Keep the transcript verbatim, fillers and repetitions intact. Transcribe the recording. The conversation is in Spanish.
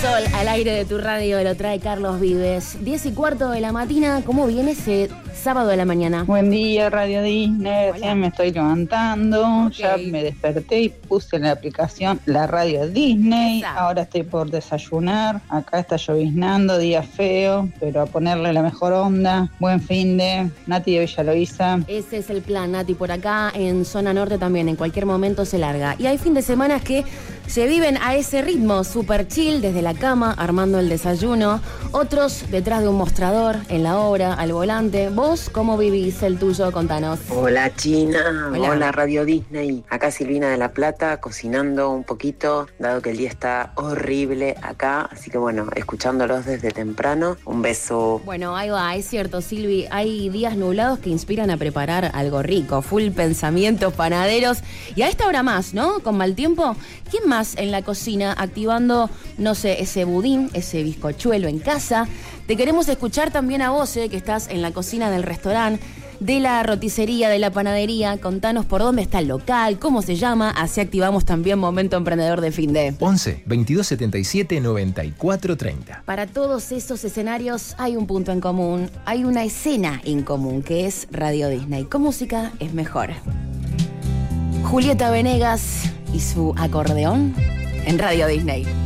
Sol al aire de tu radio lo trae Carlos Vives. diez y cuarto de la mañana, ¿cómo viene ese sábado de la mañana? Buen día, Radio Disney. Recién me estoy levantando. Okay. Ya me desperté y puse en la aplicación la Radio Disney. Exacto. Ahora estoy por desayunar. Acá está lloviznando, día feo, pero a ponerle la mejor onda. Buen fin de Nati de Villa Loíza. Ese es el plan, Nati. Por acá en zona norte también, en cualquier momento se larga. Y hay fin de semana que se viven a ese ritmo, super chill, desde la cama, armando el desayuno. Otros detrás de un mostrador, en la obra, al volante. ¿Vos cómo vivís el tuyo? Contanos. Hola China, Hola. hola Radio Disney. Acá Silvina de la Plata, cocinando un poquito, dado que el día está horrible acá. Así que bueno, escuchándolos desde temprano. Un beso. Bueno, ahí va, es cierto, Silvi. Hay días nublados que inspiran a preparar algo rico. Full pensamientos panaderos. Y a esta hora más, ¿no? Con mal tiempo. ¿Quién más en la cocina activando, no sé, ese budín, ese bizcochuelo en casa? Te queremos escuchar también a vos, eh, que estás en la cocina del restaurante, de la roticería, de la panadería. Contanos por dónde está el local, cómo se llama, así activamos también Momento Emprendedor de Fin de. once, veintidós setenta y siete, noventa y cuatro treinta. Para todos esos escenarios hay un punto en común, hay una escena en común, que es Radio Disney. Con música es mejor. Julieta Venegas y su acordeón en Radio Disney.